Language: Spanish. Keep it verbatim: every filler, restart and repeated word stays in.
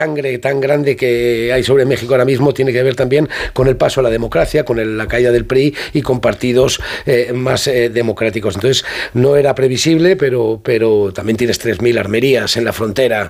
sangre tan grande que hay sobre México ahora mismo tiene que ver también con el paso a la democracia, con el, la caída del P R I y con partidos eh, más eh, democráticos. Entonces no era previsible, pero, pero también tienes tres mil armerías en la frontera